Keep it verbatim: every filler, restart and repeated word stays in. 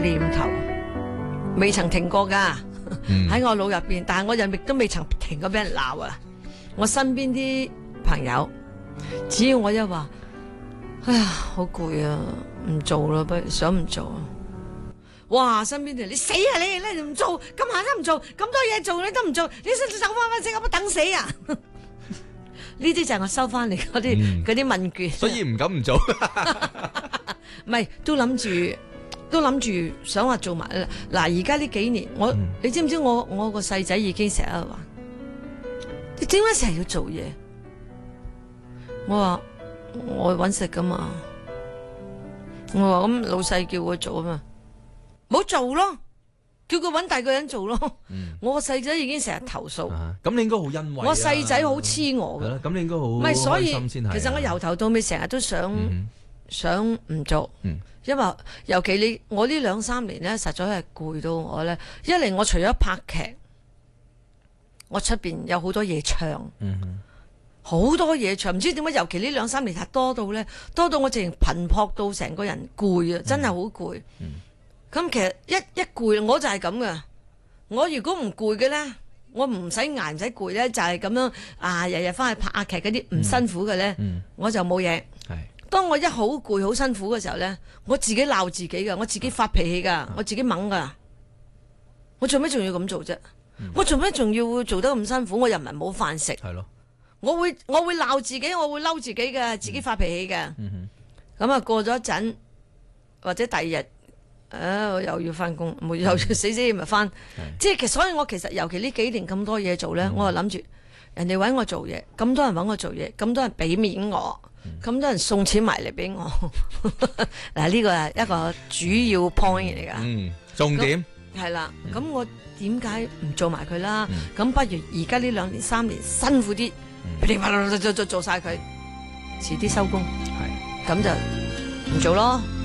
念頭，未曾停過噶，喺、嗯、我腦入邊，但係我又亦都未曾停過俾人鬧啊！我身邊啲朋友，只要我一話，哎呀好攰啊，唔做啦，不如想唔做啊！哇！身邊啲人你死啊你，你唔做，咁下都唔做，咁多嘢做你都唔做，你先走翻翻新加坡等死啊！呢啲就係我收翻嚟嗰啲嗰啲問卷， 所以唔敢唔做。 唔係都諗住，都諗住想話做埋嗱。而家呢幾年，我、嗯、你知唔知我我個細仔已經成日話，你點解成日要做嘢？我話我搵食噶嘛，我話咁老細叫我做啊嘛。冇做咯，叫佢搵第二個人做咯。嗯、我個細仔已經成日投訴，咁、 啊、你應該好欣慰。 我細仔好黐我嘅， 咁你應該好唔係，所以開心先係。 其實我由頭到尾成日都想、嗯、想唔做， 嗯、 因為尤其你我呢兩三年咧，實在係攰到我咧。一嚟我除咗拍劇，我出邊有好多嘢唱，好、嗯、多嘢唱，唔知點解，尤其呢兩三年係多到咧，多到我淨係頻撲到成個人攰啊，真係好攰。嗯嗯咁其實一一攰我就係咁嘅，我如果唔攰嘅咧，我唔使捱唔使攰咧，就係、是、咁樣啊，日日翻去拍下劇嗰啲唔辛苦嘅咧，嗯嗯、我就冇嘢。係當我一好攰好辛苦嘅時候咧，我自己鬧自己噶，我自己發脾氣噶，啊、我自己掹噶，我做咩仲要咁做啫？嗯、我做咩仲要做得咁辛苦？我又唔係冇飯食。係咯，我會我會鬧自己，我會嬲自己嘅，自己發脾氣嘅。咁啊、嗯嗯、過咗一陣或者第二日。啊！我又要翻工，冇又要死死咪翻，即係其所以我其實尤其呢幾年咁多嘢做咧，嗯、我就諗住人哋搵我做嘢，咁多人搵我做嘢，咁多人俾面我，咁、嗯、多人送錢埋嚟俾我，嗱呢個係一個主要 point 嚟噶。嗯， 重點係啦，咁、嗯、我點解唔做埋佢啦？咁、嗯、不如而家呢兩年三年辛苦啲，噼里啪啦做做做晒佢，遲啲收工，係咁就唔做咯。